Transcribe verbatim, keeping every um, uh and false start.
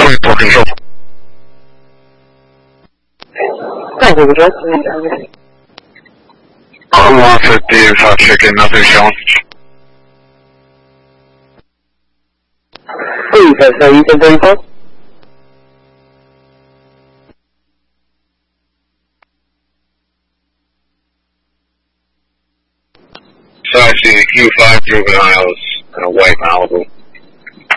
twenty-four control. Thank you, Jeff. I'm one fifty, hot chicken, nothing showing. Please, that's how you can thirty-four? So I see Q five juveniles in a white Malibu.